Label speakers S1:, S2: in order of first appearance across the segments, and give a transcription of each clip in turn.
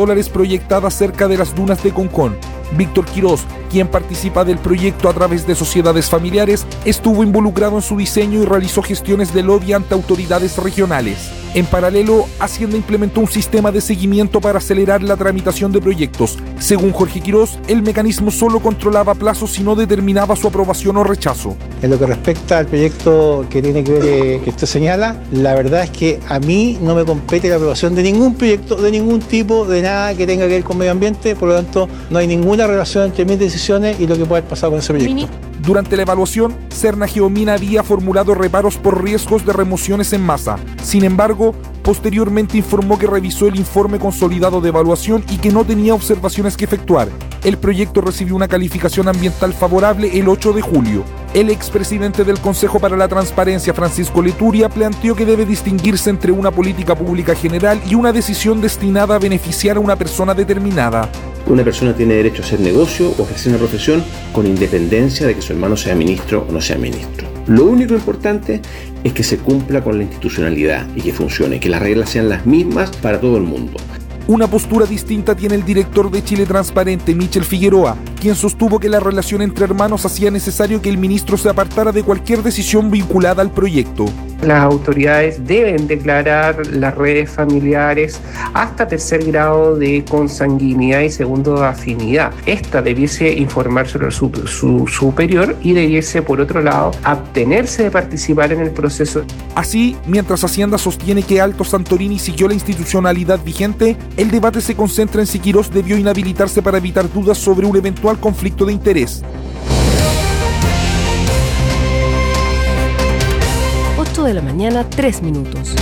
S1: dólares proyectada cerca de las dunas de Concón. Víctor Quirós, quien participa del proyecto a través de sociedades familiares, estuvo involucrado en su diseño y realizó gestiones de lobby ante autoridades regionales. En paralelo, Hacienda implementó un sistema de seguimiento para acelerar la tramitación de proyectos. Según Jorge Quirós, el mecanismo solo controlaba plazos y no determinaba su aprobación o rechazo.
S2: En lo que respecta al proyecto que tiene que ver, que usted señala, la verdad es que a mí no me compete la aprobación de ningún proyecto, de ningún tipo, de nada que tenga que ver con medio ambiente, por lo tanto no hay ninguna relación entre mis decisiones y lo que pueda haber pasado con ese proyecto.
S1: Durante la evaluación, Serna Geomina había formulado reparos por riesgos de remociones en masa. Sin embargo, posteriormente informó que revisó el informe consolidado de evaluación y que no tenía observaciones que efectuar. El proyecto recibió una calificación ambiental favorable el 8 de julio. El expresidente del Consejo para la Transparencia, Francisco Leturia, planteó que debe distinguirse entre una política pública general y una decisión destinada a beneficiar a una persona determinada.
S3: Una persona tiene derecho a hacer negocio o ejercer una profesión con independencia de que su hermano sea ministro o no sea ministro. Lo único importante es que se cumpla con la institucionalidad y que funcione, que las reglas sean las mismas para todo el mundo.
S1: Una postura distinta tiene el director de Chile Transparente, Michel Figueroa, quien sostuvo que la relación entre hermanos hacía necesario que el ministro se apartara de cualquier decisión vinculada al proyecto.
S4: Las autoridades deben declarar las redes familiares hasta tercer grado de consanguinidad y segundo de afinidad. Esta debiese informar sobre su superior y debiese, por otro lado, abstenerse de participar en el proceso.
S1: Así, mientras Hacienda sostiene que Alto Santorini siguió la institucionalidad vigente, el debate se concentra en si Quirós debió inhabilitarse para evitar dudas sobre un eventual conflicto de interés.
S5: 8 de la mañana, 3 minutos.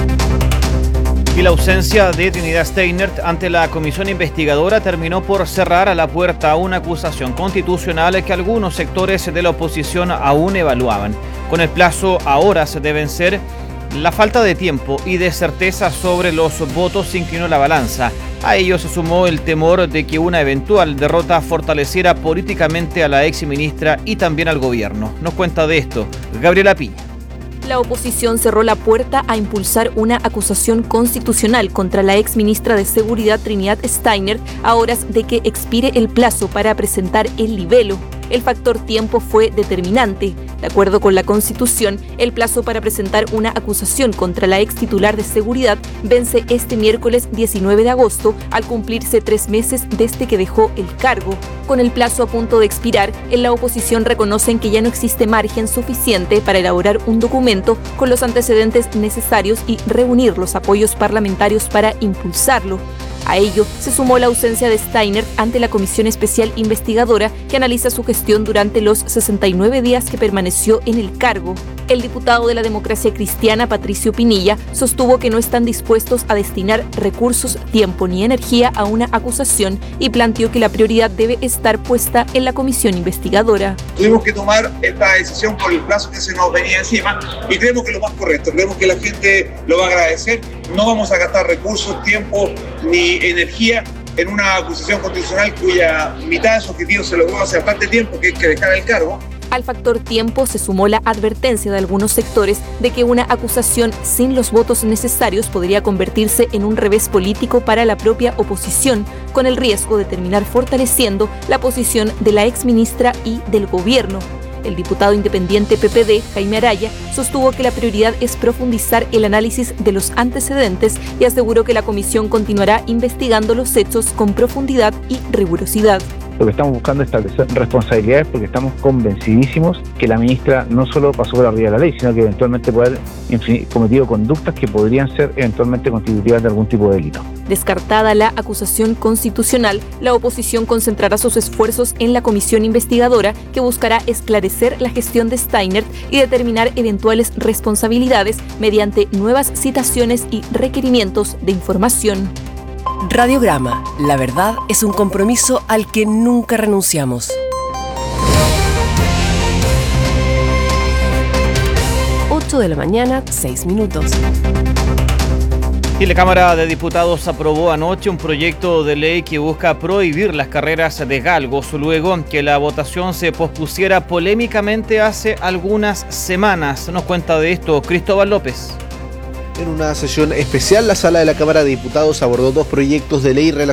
S6: Y la ausencia de Trinidad Steinert ante la comisión investigadora terminó por cerrar la puerta a una acusación constitucional que algunos sectores de la oposición aún evaluaban. Con el plazo a horas de vencer, la falta de tiempo y de certeza sobre los votos inclinó la balanza. A ello se sumó el temor de que una eventual derrota fortaleciera políticamente a la exministra y también al gobierno. Nos cuenta de esto Gabriela Piña.
S7: La oposición cerró la puerta a impulsar una acusación constitucional contra la exministra de Seguridad Trinidad Steinert a horas de que expire el plazo para presentar el libelo. El factor tiempo fue determinante. De acuerdo con la Constitución, el plazo para presentar una acusación contra la ex titular de Seguridad vence este miércoles 19 de agosto al cumplirse 3 meses desde que dejó el cargo. Con el plazo a punto de expirar, en la oposición reconocen que ya no existe margen suficiente para elaborar un documento con los antecedentes necesarios y reunir los apoyos parlamentarios para impulsarlo. A ello se sumó la ausencia de Steinert ante la Comisión Especial Investigadora que analiza su gestión durante los 69 días que permaneció en el cargo. El diputado de la Democracia Cristiana, Patricio Pinilla, sostuvo que no están dispuestos a destinar recursos, tiempo ni energía a una acusación y planteó que la prioridad debe estar puesta en la Comisión Investigadora.
S8: Tuvimos que tomar esta decisión por el plazo que se nos venía encima y creemos que es lo más correcto, creemos que la gente lo va a agradecer. No vamos a gastar recursos, tiempo ni energía en una acusación constitucional cuya mitad de su objetivo se logró hace bastante tiempo, que es que dejar el cargo.
S7: Al factor tiempo se sumó la advertencia de algunos sectores de que una acusación sin los votos necesarios podría convertirse en un revés político para la propia oposición, con el riesgo de terminar fortaleciendo la posición de la exministra y del gobierno. El diputado independiente PPD, Jaime Araya, sostuvo que la prioridad es profundizar el análisis de los antecedentes y aseguró que la comisión continuará investigando los hechos con profundidad y rigurosidad.
S9: Lo que estamos buscando es establecer responsabilidades porque estamos convencidísimos que la ministra no solo pasó por arriba de la ley, sino que eventualmente puede haber cometido conductas que podrían ser eventualmente constitutivas de algún tipo de delito.
S7: Descartada la acusación constitucional, la oposición concentrará sus esfuerzos en la comisión investigadora que buscará esclarecer la gestión de Steinert y determinar eventuales responsabilidades mediante nuevas citaciones y requerimientos de información.
S5: Radiograma, la verdad es un compromiso al que nunca renunciamos. 8 de la mañana, 6 minutos.
S6: Y la Cámara de Diputados aprobó anoche un proyecto de ley que busca prohibir las carreras de galgos luego que la votación se pospusiera polémicamente hace algunas semanas. Nos cuenta de esto Cristóbal López.
S10: En una sesión especial, la sala de la Cámara de Diputados abordó 2 proyectos de ley